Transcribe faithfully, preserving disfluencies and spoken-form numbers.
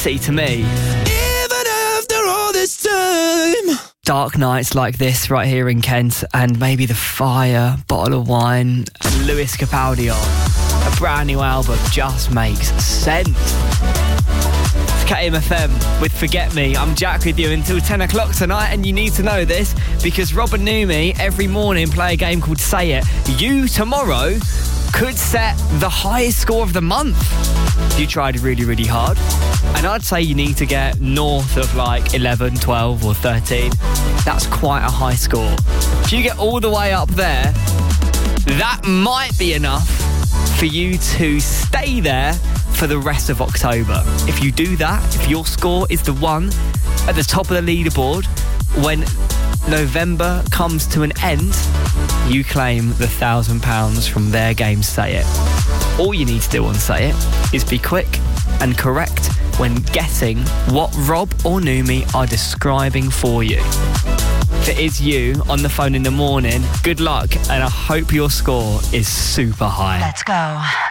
City to me. Even after all this time. Dark nights like this right here in Kent, and maybe the fire, bottle of wine, and Lewis Capaldi on. A brand new album just makes sense. It's K M F M with Forget Me. I'm Jack with you until ten o'clock tonight, and you need to know this because Rob and Numi every morning play a game called Say It. You tomorrow could set the highest score of the month. You tried really, really hard. And I'd say you need to get north of like eleven, twelve or thirteen. That's quite a high score. If you get all the way up there, that might be enough for you to stay there for the rest of October. If you do that, if your score is the one at the top of the leaderboard, when November comes to an end, you claim the thousand pounds from their game Say It. All you need to do on Say It is be quick and correct when guessing what Rob or Numi are describing for you. If it is you on the phone in the morning, good luck, and I hope your score is super high. Let's go.